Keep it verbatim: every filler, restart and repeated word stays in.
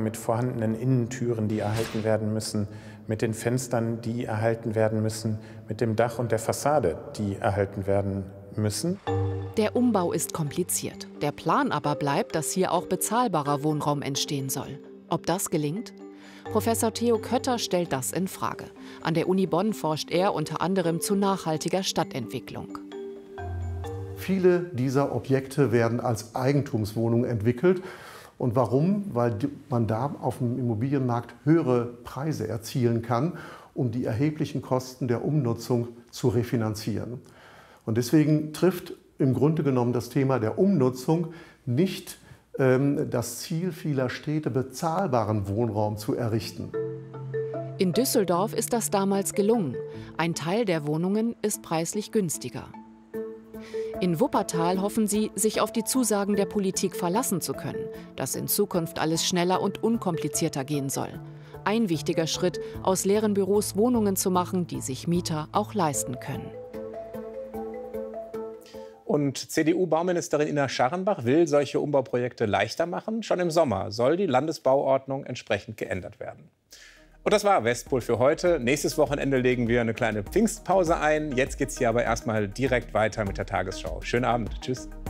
mit vorhandenen Innentüren, die erhalten werden müssen, mit den Fenstern, die erhalten werden müssen, mit dem Dach und der Fassade, die erhalten werden müssen. Der Umbau ist kompliziert. Der Plan aber bleibt, dass hier auch bezahlbarer Wohnraum entstehen soll. Ob das gelingt? Professor Theo Kötter stellt das in Frage. An der Uni Bonn forscht er unter anderem zu nachhaltiger Stadtentwicklung. Viele dieser Objekte werden als Eigentumswohnungen entwickelt. Und warum? Weil man da auf dem Immobilienmarkt höhere Preise erzielen kann, um die erheblichen Kosten der Umnutzung zu refinanzieren. Und deswegen trifft im Grunde genommen das Thema der Umnutzung nicht ähm, das Ziel vieler Städte, bezahlbaren Wohnraum zu errichten. In Düsseldorf ist das damals gelungen. Ein Teil der Wohnungen ist preislich günstiger. In Wuppertal hoffen sie, sich auf die Zusagen der Politik verlassen zu können, dass in Zukunft alles schneller und unkomplizierter gehen soll. Ein wichtiger Schritt, aus leeren Büros Wohnungen zu machen, die sich Mieter auch leisten können. Und C D U-Bauministerin Ina Scharrenbach will solche Umbauprojekte leichter machen. Schon im Sommer soll die Landesbauordnung entsprechend geändert werden. Und das war Westpol für heute. Nächstes Wochenende legen wir eine kleine Pfingstpause ein. Jetzt geht's hier aber erstmal direkt weiter mit der Tagesschau. Schönen Abend. Tschüss.